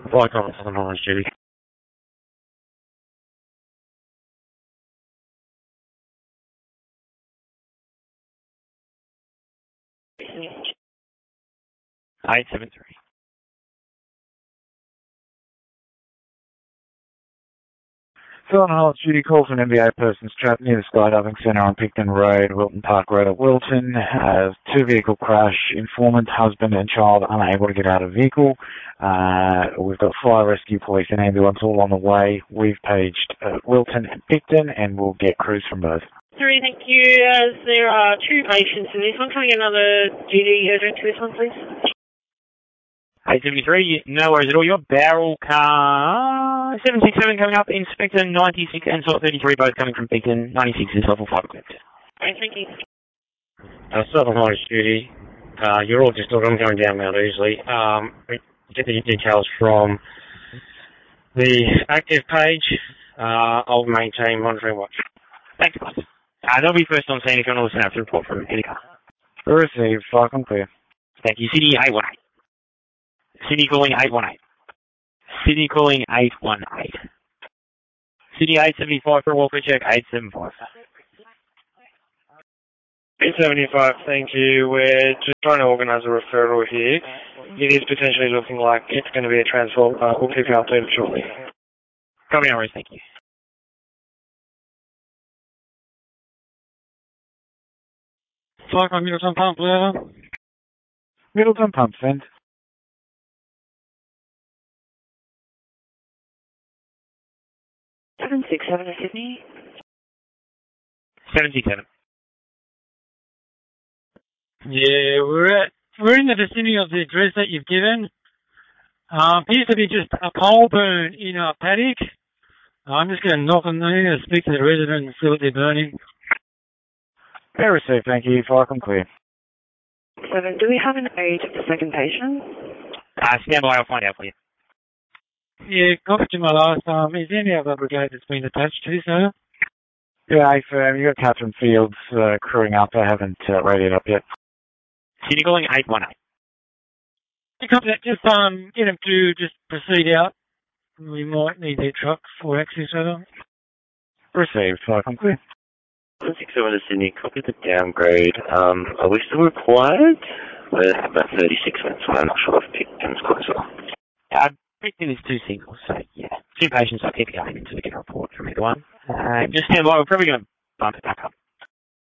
Flight Control Southern Highlands duty. Eight 7-3. Southern Highlands duty calls an NBA persons trapped near the skydiving centre on Picton Road, Wilton Park Road at Wilton. Two-vehicle crash. Informant, husband and child unable to get out of vehicle. We've got fire rescue, police and ambulance all on the way. We've paged Wilton and Picton and we'll get crews from both. Sorry, thank you. As there are two patients in this one, can we get another duty urgent to this one, please? 873, no worries at all. Your barrel car 767 coming up, Inspector 96 and Sort 33 both coming from Beacon. 96 is level 5 equipped. Right, thank you. Southern Highlands duty, you're all just I'm going down Mount Ousley. Get the details from the active page. I'll maintain monitoring watch. Thanks, guys. They'll be first on scene if you want to listen out to the report from any car. Received, Falcon clear. Thank you. City 818. City calling 818. City calling 818. City 875 for a welfare check, 875. 875, thank you. We're just trying to organise a referral here. It is potentially looking like it's going to be a transport. We'll keep you updated shortly. Copy, no worries, thank you. Flight on Middleton Pump, Lever. Middleton Pump, send. 767 in Sydney. 767. Yeah, we're in the vicinity of the address that you've given. Appears to be just a pole burn in a paddock. I'm just going to knock on there and speak to the resident and see what they're burning. Fair received, thank you. Falcon clear. 7, do we have an age of the second patient? Stand by, I'll find out for you. Yeah, copy to my last. Is there any other brigade that's been attached to this, sir? Yeah, firm. You got Catherine Fields crewing up. I haven't radioed up yet. City calling 818. Copy that. Just get them to just proceed out. We might need their truck for access, sir. Received, Falcon clear. 167 to Sydney, copy the downgrade. Are we still required? We're about 36 minutes away. I'm not sure if Picton's close well. Picton is 2 singles, so yeah. 2 patients. I'll keep you up until we get a report from either one. Just stand by. We're probably going to bump it back up